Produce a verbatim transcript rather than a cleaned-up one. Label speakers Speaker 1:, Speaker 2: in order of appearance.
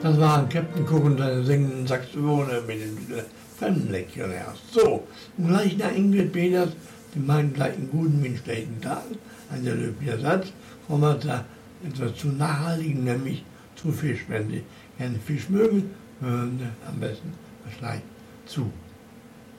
Speaker 1: Das waren Captain Cook und seine singenden Saxophone mit dem Pfannenleckchen. So, und gleich nach Ingrid Peters, die meinen gleich einen guten wie einen schlechten Tag, ein sehr löblicher Satz, kommen wir da etwas zu nachhaltigen, nämlich zu Fisch. Wenn Sie gerne Fisch mögen, hören Sie am besten gleich zu.